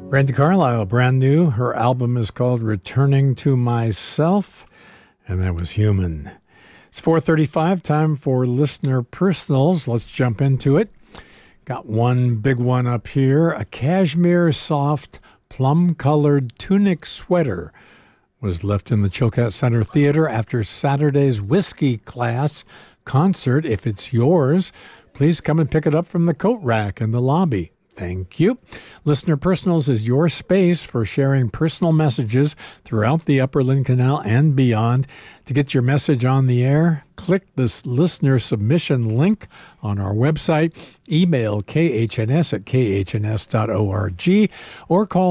Brandi Carlile, brand new. Her album is called Returning to Myself, and that was Human. It's 4:35, time for listener personals. Let's jump into it. Got one big one up here. A cashmere soft plum-colored tunic sweater was left in the Chilkat Center Theater after Saturday's whiskey class concert. If it's yours, please come and pick it up from the coat rack in the lobby. Thank you. Listener Personals is your space for sharing personal messages throughout the Upper Lynn Canal and beyond. To get your message on the air, click this listener submission link on our website, email khns@khns.org, or call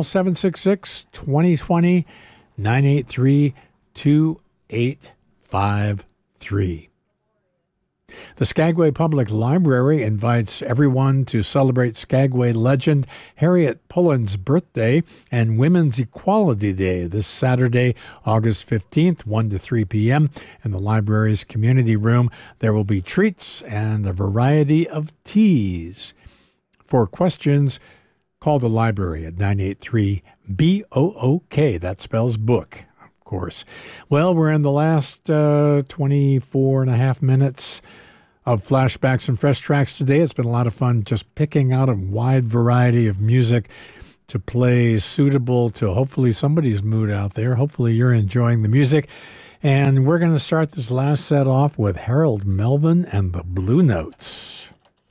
766-2020-983-2853. The Skagway Public Library invites everyone to celebrate Skagway legend Harriet Pullen's birthday and Women's Equality Day this Saturday, August 15th, 1 to 3 p.m. in the library's community room. There will be treats and a variety of teas. For questions, call the library at 983-BOOK. That spells book, of course. Well, we're in the last 24 and a half minutes of flashbacks and fresh tracks today. It's been a lot of fun just picking out a wide variety of music to play suitable to hopefully somebody's mood out there. Hopefully you're enjoying the music. And we're going to start this last set off with Harold Melvin and the Blue Notes.